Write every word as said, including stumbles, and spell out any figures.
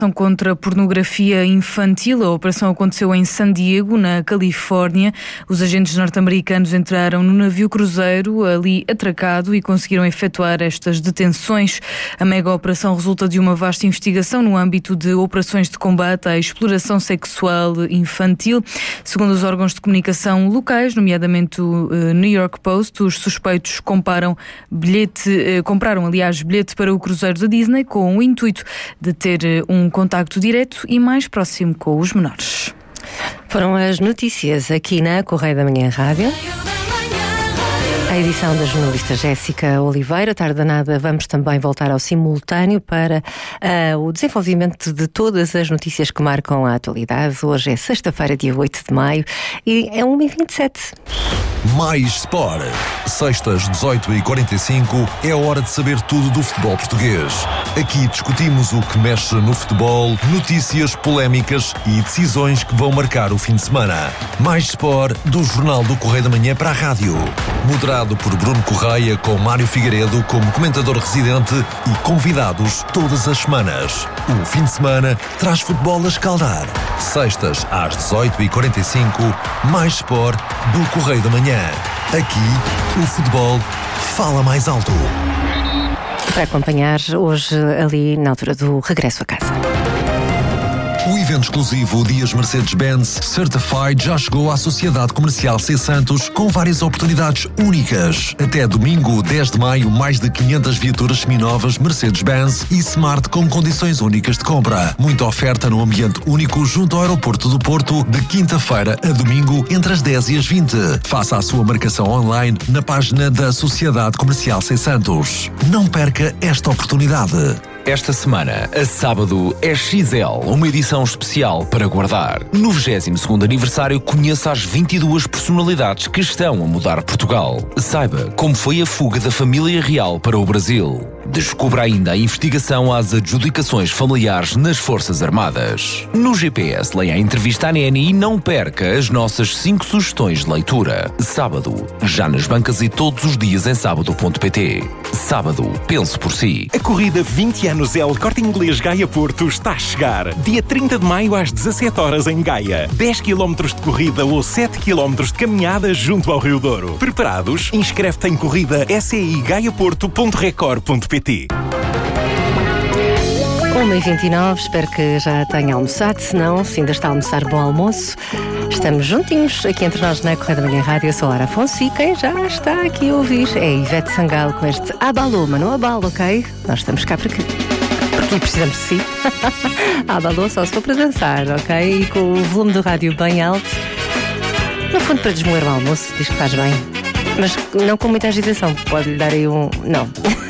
Contra a pornografia infantil. A operação aconteceu em San Diego, na Califórnia. Os agentes norte-americanos entraram no navio cruzeiro ali atracado e conseguiram efetuar estas detenções. A mega operação resulta de uma vasta investigação no âmbito de operações de combate à exploração sexual infantil. Segundo os órgãos de comunicação locais, nomeadamente o New York Post, os suspeitos comparam bilhete, compraram, aliás, bilhete para o cruzeiro da Disney com o intuito de ter um contacto direto e mais próximo com os menores. Foram as notícias aqui na Correio da Manhã Rádio. A edição da jornalista Jéssica Oliveira. Tarde danada, vamos também voltar ao simultâneo para uh, o desenvolvimento de todas as notícias que marcam a atualidade. Hoje é sexta-feira, dia oito de maio, e é uma e vinte e sete. Mais Sport. Sextas, dezoito e quarenta e cinco, é a hora de saber tudo do futebol português. Aqui discutimos o que mexe no futebol, notícias, polémicas e decisões que vão marcar o fim de semana. Mais Sport, do Jornal do Correio da Manhã para a rádio. Moderado por Bruno Correia, com Mário Figueiredo como comentador residente e convidados todas as semanas. O fim de semana traz futebol a escaldar. Sextas, às dezoito e quarenta e cinco, Mais Sport, do Correio da Manhã. Aqui, o futebol fala mais alto. Para acompanhar hoje ali na altura do regresso a casa. O evento exclusivo Dias Mercedes-Benz Certified já chegou à Sociedade Comercial C. Santos com várias oportunidades únicas. Até domingo, dez de maio, mais de quinhentas viaturas seminovas Mercedes-Benz e Smart com condições únicas de compra. Muita oferta num ambiente único junto ao aeroporto do Porto, de quinta-feira a domingo, entre as dez e as vinte. Faça a sua marcação online na página da Sociedade Comercial C. Santos. Não perca esta oportunidade. Esta semana, a sábado, é X L, uma edição especial para guardar. No vigésimo segundo aniversário, conheça as vinte e duas personalidades que estão a mudar Portugal. Saiba como foi a fuga da família real para o Brasil. Descubra ainda a investigação às adjudicações familiares nas Forças Armadas. No G P S, leia a entrevista à Neni e não perca as nossas cinco sugestões de leitura. Sábado, já nas bancas e todos os dias em sábado ponto pt. Sábado, pense por si. A corrida vinte anos L Corte Inglês Gaia Porto está a chegar. Dia trinta de maio às dezassete horas em Gaia. dez quilómetros de corrida ou sete quilómetros de caminhada junto ao Rio Douro. Preparados? Inscreve-te em corrida s e i gaia porto ponto record ponto pt. uma e vinte e nove, espero que já tenha almoçado. Se não, se ainda está a almoçar, bom almoço. Estamos juntinhos aqui entre nós na Correio da Manhã Rádio. Eu sou Lara Afonso e quem já está aqui a ouvir é a Ivete Sangalo com este abalô, mas não abalo, ok? Nós estamos cá porque, porque precisamos de si. Abalô só se for para dançar, ok? E com o volume do rádio bem alto. No fundo, para desmoer o almoço, diz que faz bem. Mas não com muita agitação, pode-lhe dar aí um... Não.